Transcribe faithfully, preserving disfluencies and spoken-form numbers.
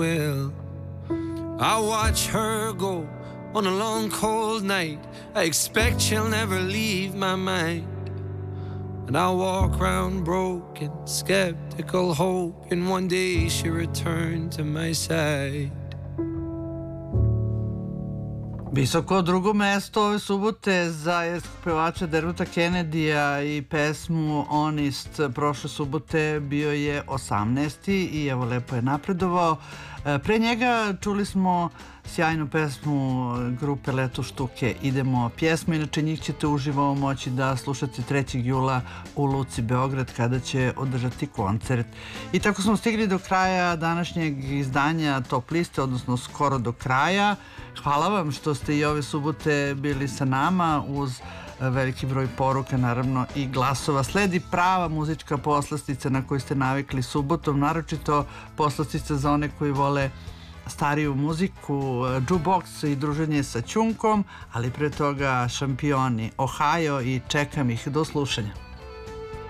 will. I watch her go on a long cold night. I expect she'll never leave my mind. And I walk round broken, skeptical, hoping one day she'll return to my side. Visoko drugo mesto ove subote za irskog pevača Dermota Kennedya i pesmu Honest prošle subote bio je osamnaesti i evo lepo je napredovao. Pre njega čuli smo sjajnu pesmu grupe Leto štuke Idemo pjesme, inače njih ćete uživo moći da slušate trećeg jula u Luci Beograd kada će održati koncert. I tako smo stigli do kraja današnjeg izdanja Top liste, odnosno skoro do kraja. Hvala vam što ste i ove subote bili sa nama uz veliki broj poruka, naravno i glasova. Sledi prava muzička poslastica na koju ste navikli subotom, naročito poslastica za one koji vole stariju muziku, jukebox i druženje sa Ćunkom, ali pre toga Šampioni, Ohio i čekam ih. Do slušanja.